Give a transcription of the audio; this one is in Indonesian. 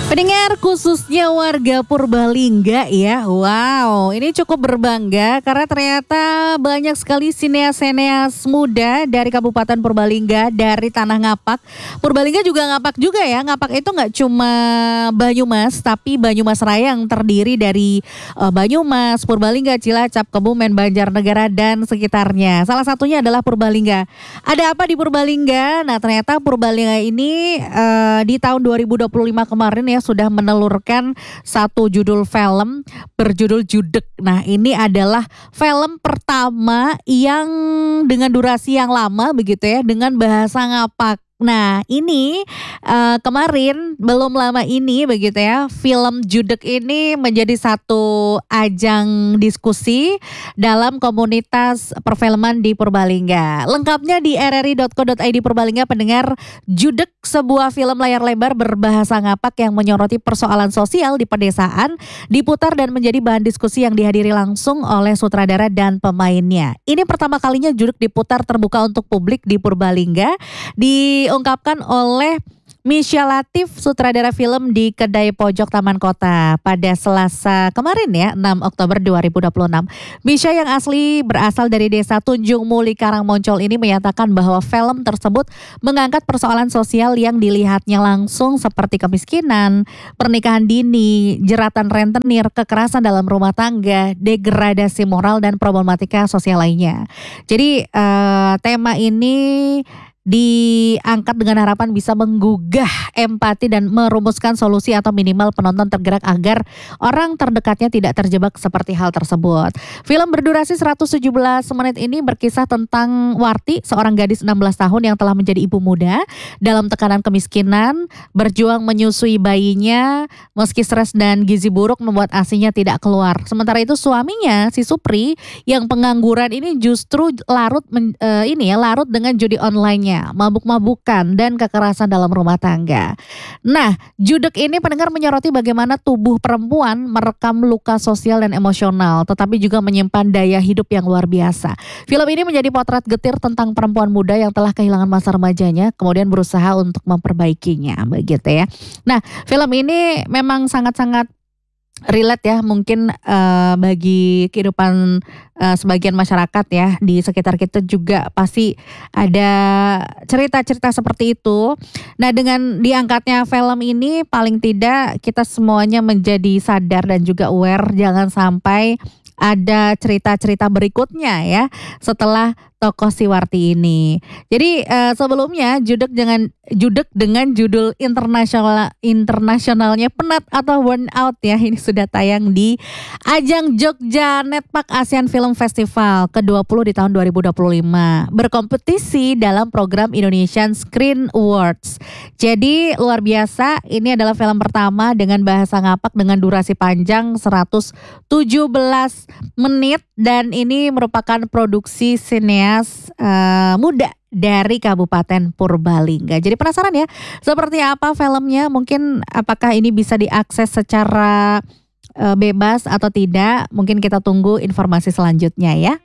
Pendengar khususnya warga Purbalingga ya, wow ini cukup berbangga karena ternyata banyak sekali sineas-sineas muda dari Kabupaten Purbalingga, dari Tanah Ngapak. Purbalingga juga ngapak juga ya, ngapak itu nggak cuma Banyumas tapi Banyumas Raya yang terdiri dari Banyumas, Purbalingga, Cilacap, Kebumen, Banjarnegara dan sekitarnya. Salah satunya adalah Purbalingga. Ada apa di Purbalingga? Nah ternyata Purbalingga ini di tahun 2025 kemarin ya sudah menelurkan satu judul film berjudul Judek. Nah ini adalah film pertama yang dengan durasi yang lama begitu ya, dengan bahasa ngapak. Nah ini kemarin belum lama ini begitu ya, film Judek ini menjadi satu ajang diskusi dalam komunitas perfilman di Purbalingga. Lengkapnya di rri.co.id Purbalingga pendengar. Judek, sebuah film layar lebar berbahasa ngapak yang menyoroti persoalan sosial di pedesaan, diputar dan menjadi bahan diskusi yang dihadiri langsung oleh sutradara dan pemainnya. Ini pertama kalinya Judek diputar terbuka untuk publik di Purbalingga, diungkapkan oleh Misha Latif, sutradara film di Kedai Pojok Taman Kota pada Selasa kemarin ya, 6 Oktober 2026. Misha yang asli berasal dari desa Tunjung Muli Karangmoncol ini menyatakan bahwa film tersebut mengangkat persoalan sosial yang dilihatnya langsung seperti kemiskinan, pernikahan dini, jeratan rentenir, kekerasan dalam rumah tangga, degradasi moral dan problematika sosial lainnya. Jadi tema ini diangkat dengan harapan bisa menggugah empati dan merumuskan solusi atau minimal penonton tergerak agar orang terdekatnya tidak terjebak seperti hal tersebut. Film berdurasi 117 menit ini berkisah tentang Warti, seorang gadis 16 tahun yang telah menjadi ibu muda dalam tekanan kemiskinan, berjuang menyusui bayinya meski stres dan gizi buruk membuat ASINya tidak keluar. Sementara itu suaminya si Supri yang pengangguran ini justru larut dengan judi online-nya, mabuk-mabukan dan kekerasan dalam rumah tangga. Nah, Judek ini pendengar menyoroti bagaimana tubuh perempuan merekam luka sosial dan emosional, tetapi juga menyimpan daya hidup yang luar biasa. Film ini menjadi potret getir tentang perempuan muda yang telah kehilangan masa remajanya, kemudian berusaha untuk memperbaikinya, begitu ya. Nah, film ini memang sangat-sangat relate ya, mungkin bagi kehidupan sebagian masyarakat ya di sekitar kita juga pasti ada cerita-cerita seperti itu. Nah dengan diangkatnya film ini paling tidak kita semuanya menjadi sadar dan juga aware jangan sampai ada cerita-cerita berikutnya ya setelah tokoh si Warti ini. Jadi sebelumnya Judek dengan judul internasionalnya Penat atau Burn Out ya, ini sudah tayang di ajang Jogja Netpark ASEAN Film Festival ke-20 di tahun 2025. Berkompetisi dalam program Indonesian Screen Awards. Jadi luar biasa, ini adalah film pertama dengan bahasa ngapak dengan durasi panjang 117 menit dan ini merupakan produksi sineas muda dari Kabupaten Purbalingga. Jadi penasaran ya seperti apa filmnya, mungkin apakah ini bisa diakses secara bebas atau tidak, mungkin kita tunggu informasi selanjutnya ya.